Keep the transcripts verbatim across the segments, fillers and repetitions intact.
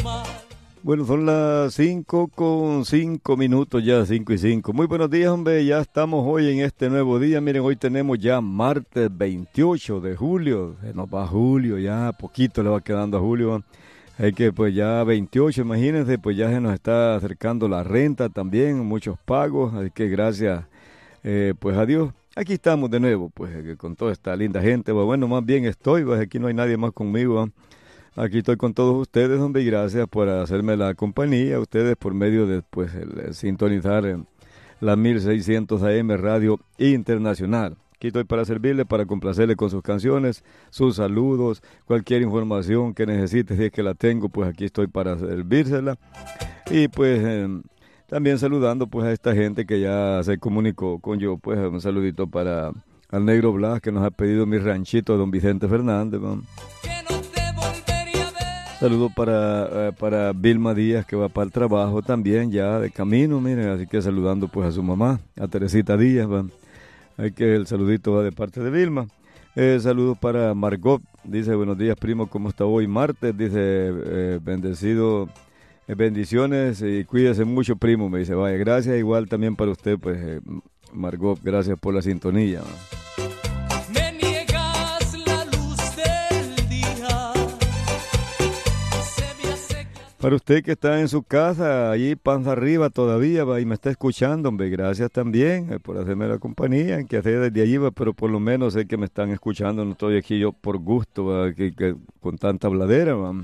Bueno, son las cinco con cinco minutos ya, cinco y cinco. Muy buenos días, hombre, ya estamos hoy en este nuevo día. Miren, hoy tenemos ya martes veintiocho de julio. Se nos va julio, ya poquito le va quedando a julio. Hay que pues ya veintiocho, imagínense, pues ya se nos está acercando la renta también, muchos pagos, así que gracias eh, pues a Dios. Aquí estamos de nuevo, pues con toda esta linda gente. Bueno, más bien estoy, pues aquí no hay nadie más conmigo, ¿eh? Aquí estoy con todos ustedes, hombre, y gracias por hacerme la compañía, ustedes por medio de pues, el, el sintonizar en la mil seiscientos A M Radio Internacional. Aquí estoy para servirle, para complacerle con sus canciones, sus saludos, cualquier información que necesite, si es que la tengo, pues aquí estoy para servírsela. Y pues eh, también saludando pues a esta gente que ya se comunicó con yo, pues un saludito para al Negro Blas, que nos ha pedido mi ranchito, don Vicente Fernández, man. Saludo para, eh, para Vilma Díaz, que va para el trabajo también, ya de camino, miren, así que saludando pues a su mamá, a Teresita Díaz, ¿va? Hay que el saludito va de parte de Vilma. Eh, saludos para Margot, dice, buenos días primo, ¿cómo está hoy? Martes, dice, eh, bendecido, eh, bendiciones y cuídese mucho primo, me dice, vaya, gracias, igual también para usted, pues, eh, Margot, gracias por la sintonía, ¿va? Para usted que está en su casa, allí panza arriba todavía, va, y me está escuchando, hombre, gracias también eh, por hacerme la compañía, en que sea desde allí, va, pero por lo menos sé que me están escuchando, no estoy aquí yo por gusto, va, que, que, con tanta habladera, va.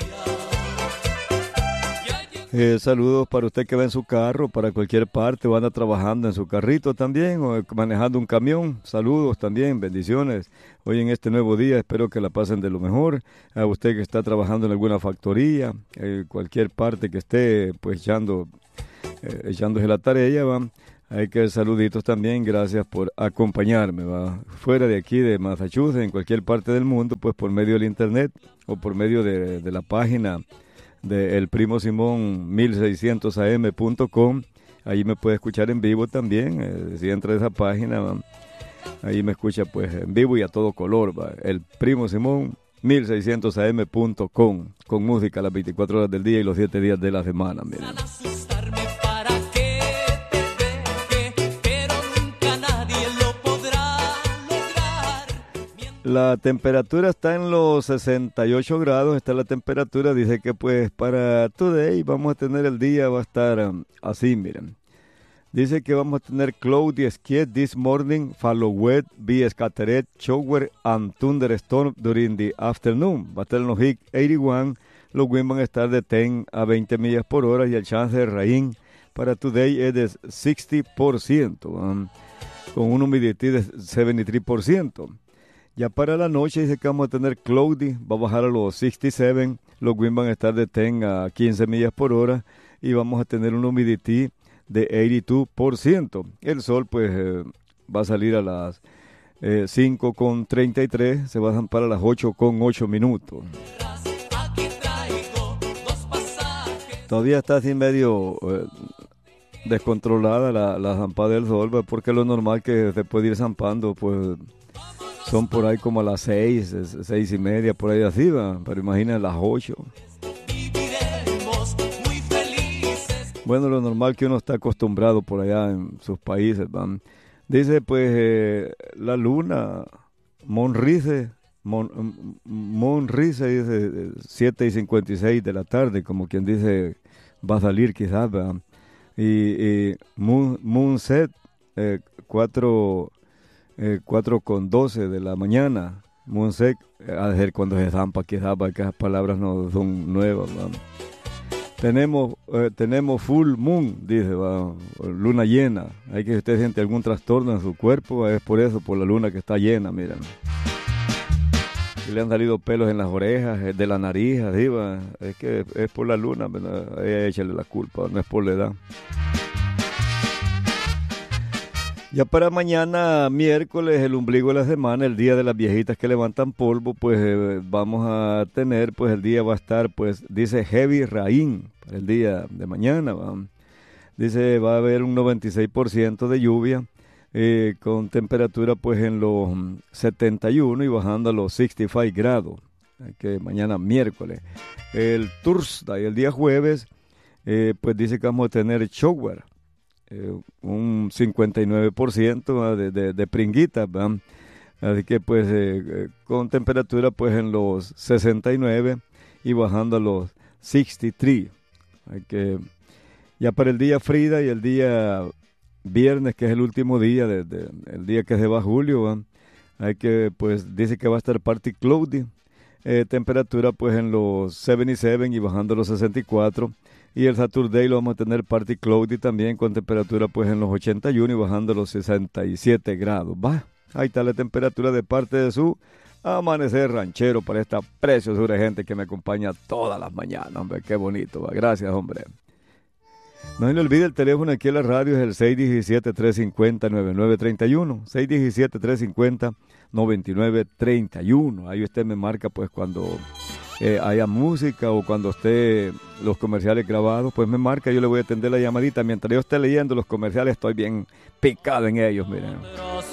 Eh, saludos para usted que va en su carro, para cualquier parte, o anda trabajando en su carrito también, o manejando un camión. Saludos también, bendiciones. Hoy en este nuevo día espero que la pasen de lo mejor. A usted que está trabajando en alguna factoría, eh, cualquier parte que esté pues echando, eh, echándose la tarea, va. Hay que saluditos también, gracias por acompañarme, va. Fuera de aquí de Massachusetts, en cualquier parte del mundo, pues por medio del internet o por medio de, de la página de El Primo Simón mil seiscientos A M punto com. Ahí me puede escuchar en vivo también, eh, si entra a esa página, ¿va? Ahí me escucha pues en vivo y a todo color, ¿va? El Primo Simón mil seiscientos A M punto com, con música las veinticuatro horas del día y los siete días de la semana, miren. La temperatura está en los sesenta y ocho grados, está la temperatura, dice que pues para today vamos a tener el día, va a estar um, así, miren. Dice que vamos a tener cloudy skies this morning, followed by scattered shower and thunderstorm during the afternoon. Va a estar en los Hick ochenta y uno, los winds van a estar de diez a veinte millas por hora y el chance de rain para today es de sesenta por ciento, um, con un humidity de setenta y tres por ciento. Ya para la noche dice que vamos a tener cloudy, va a bajar a los sesenta y siete, los winds van a estar de diez a quince millas por hora y vamos a tener un humidity de ochenta y dos por ciento. El sol pues eh, va a salir a las eh, cinco con treinta y tres, se va a zampar a las ocho con ocho minutos. Todavía está así medio eh, descontrolada la, la zampada del sol, pues, porque lo normal que se puede ir zampando pues son por ahí como a las seis, seis y media, por ahí así, ¿va? Pero imagina las ocho. Bueno, lo normal que uno está acostumbrado por allá en sus países, ¿va? Dice, pues, eh, la luna, Monrise, Mon, Monrise, dice, siete y cincuenta y seis de la tarde, como quien dice, va a salir quizás, ¿va? Y, y Moon, Moonset, eh, cuatro... Eh, cuatro con doce de la mañana, Moonsec, a ver cuando se zampa quizás, porque esas palabras no son nuevas, ¿va? Tenemos, eh, tenemos full moon, dice, ¿va? Luna llena. Hay que si usted siente algún trastorno en su cuerpo, es por eso, por la luna que está llena, miren. Y le han salido pelos en las orejas, de la nariz, así, ¿va? Es que es por la luna, ¿verdad? Ahí échale la culpa, no es por la edad. Ya para mañana, miércoles, el ombligo de la semana, el día de las viejitas que levantan polvo, pues eh, vamos a tener, pues el día va a estar, pues dice heavy rain, para el día de mañana, ¿va? Dice va a haber un noventa y seis por ciento de lluvia, eh, con temperatura pues en los setenta y uno y bajando a los sesenta y cinco grados. que mañana miércoles. El Thursday, el día jueves, eh, pues dice que vamos a tener shower, eh, un cincuenta y nueve por ciento de, de, de pringuitas, ¿verdad? Así que pues eh, eh, con temperatura pues en los sesenta y nueve y bajando a los sesenta y tres. Hay que ya para el día Frida y el día viernes, que es el último día, de, de, el día que se va julio, ¿va? Hay que, pues, dice que va a estar party cloudy, eh, temperatura, pues, en los setenta y siete y bajando a los sesenta y cuatro, y el Saturday lo vamos a tener party cloudy también, con temperatura, pues, en los ochenta y uno y bajando a los sesenta y siete grados, va, ahí está la temperatura de parte de su amanecer ranchero para esta preciosura gente que me acompaña todas las mañanas, hombre, qué bonito, va, gracias, hombre. No se le olvide el teléfono aquí en la radio, es el seis uno siete, tres cinco cero, nueve nueve tres uno, seis uno siete, tres cinco cero, nueve nueve tres uno. Ahí usted me marca pues cuando eh, haya música o cuando esté los comerciales grabados, pues me marca, yo le voy a atender la llamadita. Mientras yo esté leyendo los comerciales estoy bien picado en ellos, miren.